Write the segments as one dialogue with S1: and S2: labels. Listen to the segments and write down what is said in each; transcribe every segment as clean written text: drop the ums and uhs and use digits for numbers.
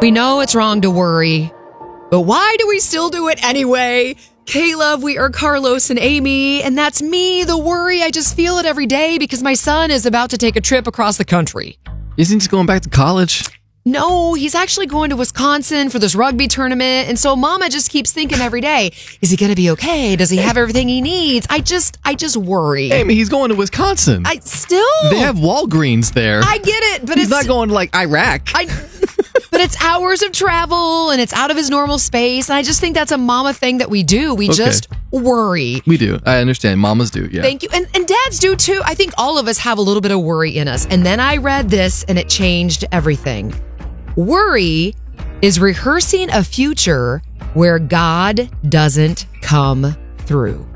S1: We know it's wrong to worry, but why do we still do it anyway? Caleb, we are Carlos and Amy, and that's me, the worry. I just feel it every day because my son is about to take a trip across the country.
S2: Isn't he going back to college?
S1: No, he's actually going to Wisconsin for this rugby tournament. And so Mama just keeps thinking every day, is he going to be okay? Does he have everything he needs? I just worry.
S2: Amy, he's going to Wisconsin. They have Walgreens there.
S1: I get it, but
S2: he's not going to like Iraq.
S1: But it's hours of travel and it's out of his normal space. And I just think that's a mama thing that we do. We just worry.
S2: We do. I understand. Mamas do. Yeah.
S1: Thank you. And dads do too. I think all of us have a little bit of worry in us. And then I read this and it changed everything. Worry is rehearsing a future where God doesn't come through.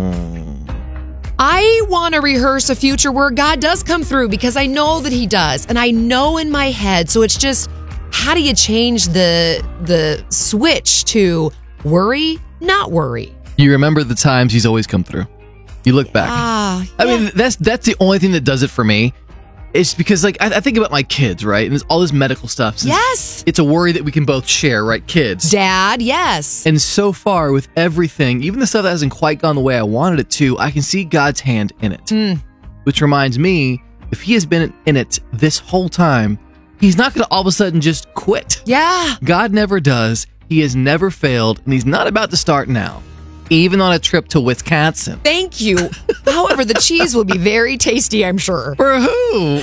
S1: I want to rehearse a future where God does come through because I know that he does. And I know in my head. So it's just, how do you change the switch to worry, not worry?
S2: You remember the times he's always come through. You look back. I mean, that's the only thing that does it for me. It's because, like, I think about my kids, right? And there's all this medical stuff.
S1: Yes.
S2: It's a worry that we can both share, right? Kids.
S1: Dad, yes.
S2: And so far with everything, even the stuff that hasn't quite gone the way I wanted it to, I can see God's hand in it. Which reminds me, if he has been in it this whole time, he's not going to all of a sudden just quit.
S1: Yeah.
S2: God never does. He has never failed, and he's not about to start now. Even on a trip to Wisconsin.
S1: Thank you. However, the cheese will be very tasty, I'm sure.
S2: For who?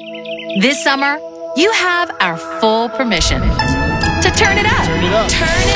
S3: This summer, you have our full permission to turn it up. Turn it